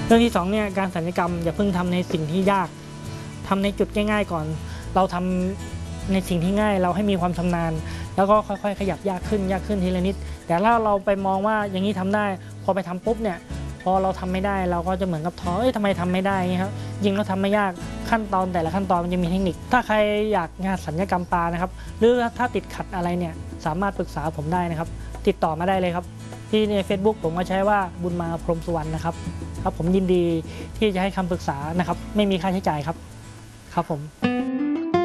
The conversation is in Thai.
เรื่องที่2เนี่ยการศัลยกรรมอย่าเพิ่งทำในสิ่งที่ยากทำในจุดง่ายๆก่อนเราทำในสิ่งที่ง่ายเราให้มีความชำนาญแล้วก็ค่อยๆขยับยากขึ้นทีละนิดแต่ถ้าเราไปมองว่าอย่างนี้ทำได้พอไปทำปุ๊บเนี่ยพอเราทำไม่ได้เราก็จะเหมือนกับท้อทำไมทำไม่ได้เงี้ยครับยิงเราทำไม่ยากขั้นตอนแต่ละขั้นตอนมันจะมีเทคนิคถ้าใครอยากงานศัลยกรรมตานะครับหรือถ้าติดขัดอะไรเนี่ยสามารถปรึกษาผมได้นะครับติดต่อมาได้เลยครับที่ใน Facebook ผมก็ใช้ว่าบุญมาพรหมสุวรรณนะครับผมยินดีที่จะให้คำปรึกษานะครับไม่มีค่าใช้จ่ายครับผม